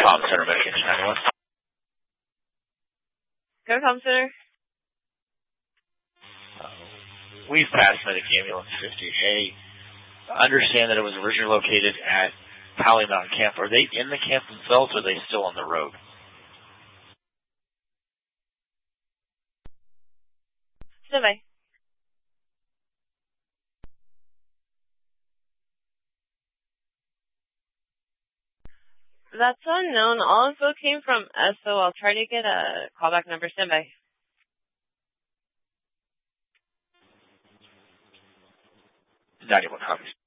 Com Center, Medication 91. Go Com Center. We've passed Medic Ambulance 50. Hey, I understand that it was originally located at Powley Mountain Camp. Are they in the camp themselves, or are they still on the road? Standby. That's unknown. All info came from SO. I'll try to get a callback number. Standby. 91 copies.